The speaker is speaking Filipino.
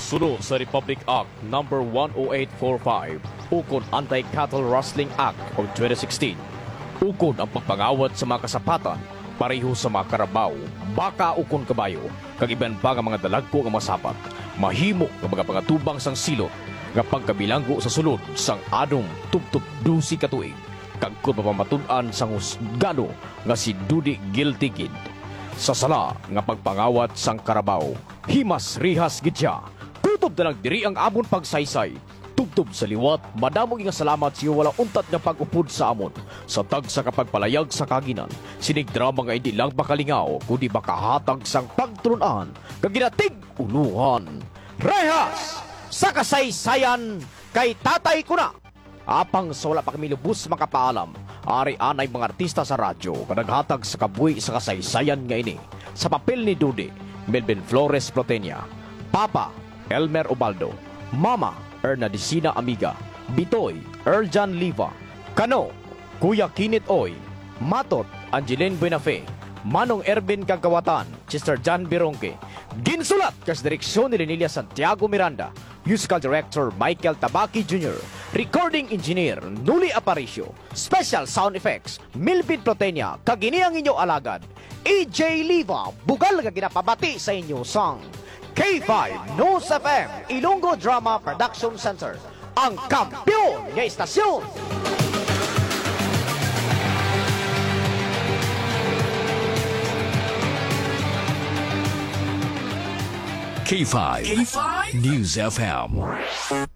Sulo sa Republic Act No. 10845 ukon Anti-Cattle Rustling Act of 2016. Ukon ang pagpangawat sa mga kasapatan pareho sa mga karabaw, baka ukon kabayo, kag iban pa nga mga dalagko nga masapat. Mahimo nga mga pangatubang sang silot nga pagkabilanggo sa sulod sang adong tubtub 12 ka tuig. Kag kun mapamatunan sang husgado nga si Dudy Guilty Kid. Sa sala nga pagpangawat sang karabaw, himas rihas gid siya. Kutob na lang diri ang amon pagsaysay. Tubtob sa liwat, madamo nga salamat siyo wala untat nga pag-upod sa amon. Sa tag sa kapagpalayag sa kaginan, sinig drama nga hindi lang makalingaw, kundi makahatag sang pagtulunan, kaginatig uluhan. Rehas! Sa kasaysayan, kay tatay ko na! Apang sa wala pa kami lubos makapaalam, ari anay mga artista sa radyo, kanaghatag sa kabuhi sa kasaysayan nga ini. Sa papel ni Dudy, Melvin Flores Protenia, Papa, Elmer Ubaldo, Mama, Erna Dicina Amiga, Bitoy, Erjan Liva, Kano, Kuya Kinit Oy, Matot, Angeline Buenafe, Manong Ervin Kagawatan, Sister John Bironque, ginsulat kas direksyon ni Lenilia Santiago Miranda, Musical Director Michael Tabaki Jr., Recording Engineer Nuli Aparicio, Special Sound Effects Milvin Protenia, kagini ang inyo alagad EJ Liva, bugal nga ginapabati sa inyo sang K5 News FM Ilonggo Drama Production Center, ang kampiyon ng istasyon. K5 News FM.